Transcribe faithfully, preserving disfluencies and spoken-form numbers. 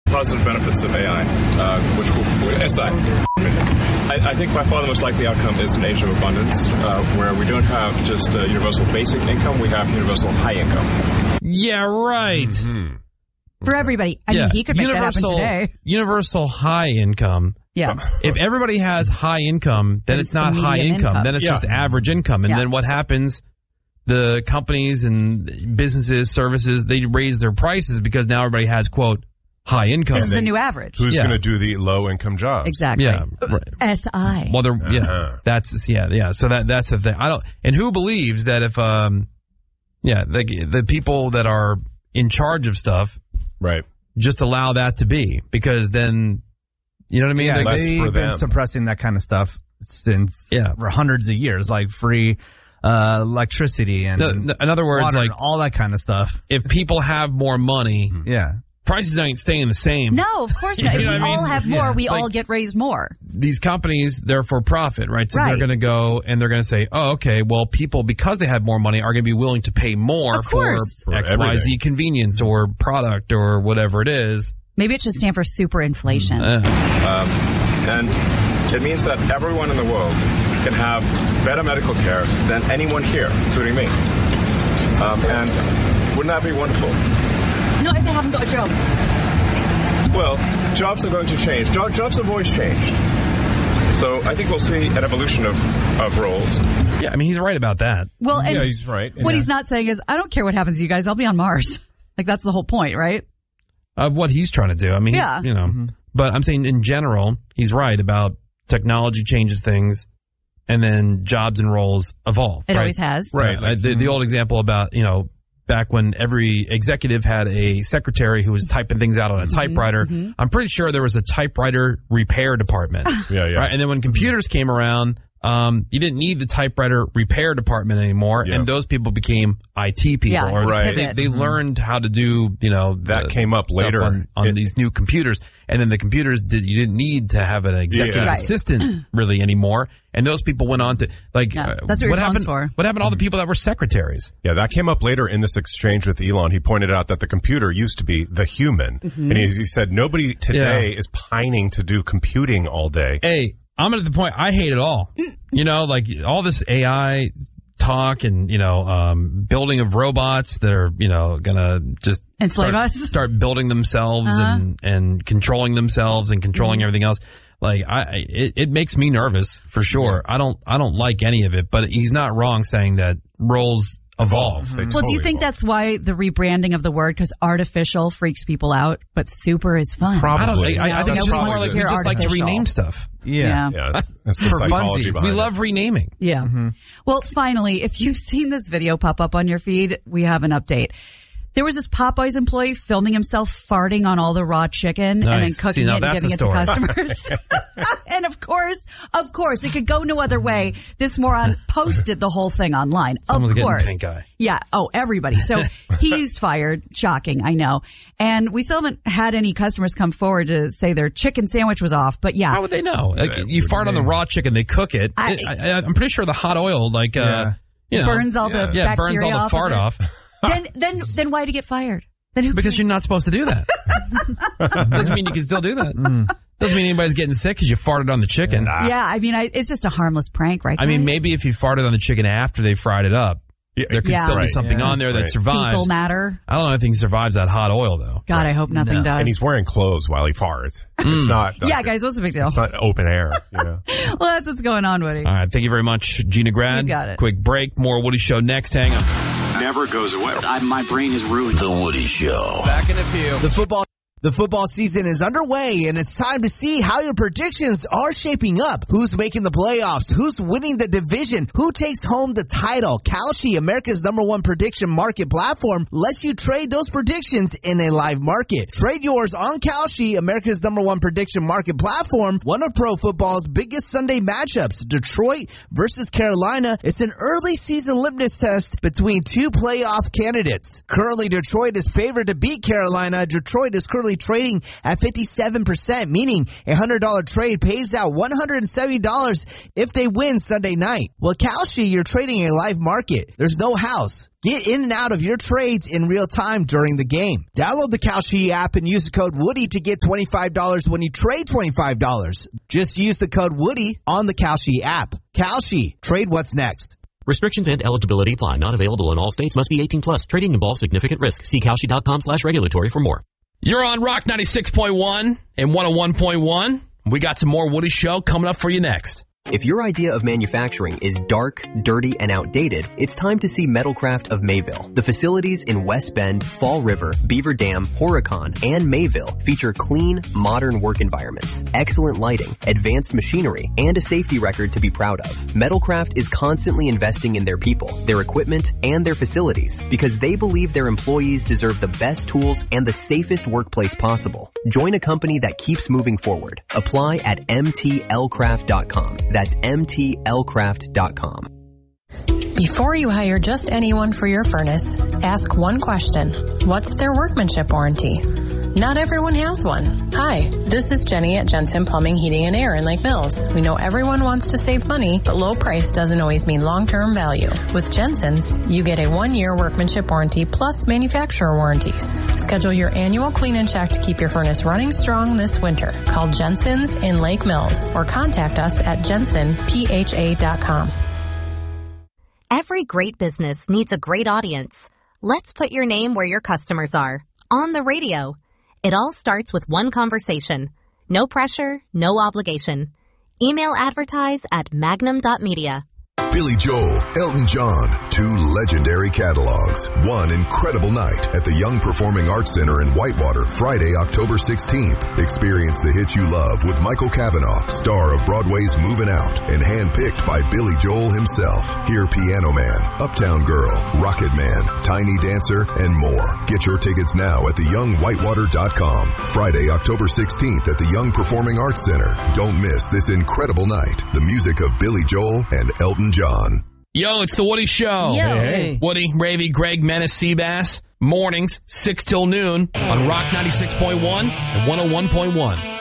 Positive benefits of A I, uh, which will, S I. I, I think by far the most likely outcome is an age of abundance, uh, where we don't have just uh, universal basic income, we have universal high income. Yeah, right. Mm-hmm. For everybody. I yeah. mean, he could make universal, that happen today. Universal high income. Yeah. If everybody has high income, then it's, it's not high income. income. Then it's yeah. just average income. And yeah. then what happens? The companies and businesses, services, they raise their prices because now everybody has, quote, high income. This is the new average. Who's yeah. going to do the low-income jobs? Exactly. Yeah. Right. S I. Well, they're, uh-huh. yeah. That's, yeah, yeah. So that that's the thing. I don't, and who believes that if, um, yeah, the, the people that are in charge of stuff, right, just allow that to be, because then, you know what I mean? Yeah, like, they've been them. suppressing that kind of stuff since yeah. for hundreds of years, like free uh, electricity and no, no, in other words, water like and all that kind of stuff. If people have more money, yeah, prices ain't staying the same. No, of course not. You If know we what I mean? all have more, Yeah. we Like, all get raised more. These companies, they're for profit, right? So Right. they're going to go and they're going to say, oh, okay, well, people, because they have more money, are going to be willing to pay more Of for, course. For X, Y, Z everything. convenience or product or whatever it is. Maybe it should stand for super inflation. Uh, Um, and it means that everyone in the world can have better medical care than anyone here, including me. Um, and wouldn't that be wonderful? Not if they haven't got a job. Well, jobs are going to change. Jo- jobs have always changed. So I think we'll see an evolution of, of roles. yeah, I mean, he's right about that. Well, and yeah, he's right. what yeah. he's not saying is, I don't care what happens to you guys. I'll be on Mars. Like, that's the whole point, right? Of what he's trying to do. I mean, he's- Yeah. you know, Mm-hmm. but I'm saying in general, he's right about technology changes things and then jobs and roles evolve. It right? always has. Right. Right. Uh, the, the old example about, you know, back when every executive had a secretary who was typing things out on a typewriter, mhm. I'm pretty sure there was a typewriter repair department. Yeah, yeah. Right. And then when computers came around, um, you didn't need the typewriter repair department anymore, Yeah. and those people became I T people. Yeah, or Right. They, pivot. they learned how to do, you know, That the came up stuff later. on, on It- these new computers. And then the computers did, you didn't need to have an executive Yeah. Right. assistant really anymore. And those people went on to, like, Yeah, uh, that's what your phone's happened, for. what happened to all the people that were secretaries? Yeah, that came up later in this exchange with Elon. He pointed out that the computer used to be the human. Mm-hmm. And he, he said nobody today Yeah. is pining to do computing all day. Hey, I'm at the point I hate it all. You know, like all this A I talk and, you know, um, building of robots that are, you know, gonna just Enslave start, us? start building themselves Uh-huh. and, and controlling themselves and controlling everything else. Like I, it, it makes me nervous for sure. I don't, I don't like any of it, but he's not wrong saying that roles evolve. They Well, do totally you think will. that's why the rebranding of the word, because artificial freaks people out, but super is fun? Probably. I don't. I, I, I No, think it's just no, we more want like to we hear just like to artificial. rename stuff. Yeah. Yeah, that's, that's the For psychology funsies. behind We it. love renaming. Yeah. Well, finally, if you've seen this video pop up on your feed, we have an update. There was this Popeyes employee filming himself farting on all the raw chicken and then Nice. cooking See, now it and that's giving a it to story. customers. And of course, of course, it could go no other way. This moron posted the whole thing online. Someone's of getting course. pink eye. Yeah. Oh, everybody. So he's fired. Shocking. I know. And we still haven't had any customers come forward to say their chicken sandwich was off. But yeah. How would they know? Like, That you would fart on the be- raw chicken, they cook it. I- I, I, I'm pretty sure the hot oil, like, uh, Yeah. you know, burns all yeah. the yeah, bacteria burns all the off fart of it. off. Then, then, then why did he get fired? Then who Because cares? you're not supposed to do that. Doesn't mean you can still do that. Doesn't mean anybody's getting sick because you farted on the chicken. Yeah, I mean, I, it's just a harmless prank, right? I mean, guys? maybe if you farted on the chicken after they fried it up, Yeah, there could Yeah. still be Right. something Yeah. on there that Right. survives. fecal matter. I don't know if anything survives that hot oil, though. God, I hope nothing No. does. And he's wearing clothes while he farts. It's not. yeah, guys, what's the big deal? It's not open air. You know? Well, that's what's going on, Woody. All right, thank you very much, Gina Grad. You got it. Quick break, more Woody Show next. Hang on. Never goes away. I, my brain is ruined. The Woody Show. Back in a few. The football The football season is underway, and it's time to see how your predictions are shaping up. Who's making the playoffs? Who's winning the division? Who takes home the title? Kalshi, America's number one prediction market platform, lets you trade those predictions in a live market. Trade yours on Kalshi, America's number one prediction market platform, one of pro football's biggest Sunday matchups, Detroit versus Carolina. It's an early season litmus test between two playoff candidates. Currently, Detroit is favored to beat Carolina. Detroit is currently currently trading at fifty-seven percent, meaning a one hundred dollars trade pays out one hundred seventy dollars if they win Sunday night. Well, Kalshi, you're trading a live market. There's no house. Get in and out of your trades in real time during the game. Download the Kalshi app and use the code Woody to get twenty-five dollars when you trade twenty-five dollars. Just use the code Woody on the Kalshi app. Kalshi, trade what's next. Restrictions and eligibility apply. Not available in all states. Must be eighteen plus. Trading involves significant risk. See Kalshi.com slash regulatory for more. You're on Rock ninety-six point one and one oh one point one. We got some more Woody Show coming up for you next. If your idea of manufacturing is dark, dirty, and outdated, it's time to see Metalcraft of Mayville. The facilities in West Bend, Fall River, Beaver Dam, Horicon, and Mayville feature clean, modern work environments, excellent lighting, advanced machinery, and a safety record to be proud of. Metalcraft is constantly investing in their people, their equipment, and their facilities because they believe their employees deserve the best tools and the safest workplace possible. Join a company that keeps moving forward. Apply at M T L craft dot com. That's M T L craft dot com. Before you hire just anyone for your furnace, ask one question. What's their workmanship warranty? Not everyone has one. Hi, this is Jenny at Jensen Plumbing, Heating, and Air in Lake Mills. We know everyone wants to save money, but low price doesn't always mean long-term value. With Jensen's, you get a one-year workmanship warranty plus manufacturer warranties. Schedule your annual clean and check to keep your furnace running strong this winter. Call Jensen's in Lake Mills or contact us at jensen p h a dot com. Every great business needs a great audience. Let's put your name where your customers are. On the radio. It all starts with one conversation. No pressure, no obligation. Email advertise at magnum dot media. Billy Joel, Elton John, two legendary catalogs. One incredible night at the Young Performing Arts Center in Whitewater, Friday, October sixteenth. Experience the hits you love with Michael Cavanaugh, star of Broadway's Moving Out, and handpicked by Billy Joel himself. Hear Piano Man, Uptown Girl, Rocket Man, Tiny Dancer, and more. Get your tickets now at the young whitewater dot com. Friday, October sixteenth at the Young Performing Arts Center. Don't miss this incredible night. The music of Billy Joel and Elton John. John. Yo, it's the Woody Show. Yo. Hey. Woody, Ravy, Greg, Menace, Seabass. Mornings, six till noon on Rock ninety-six point one and one oh one point one.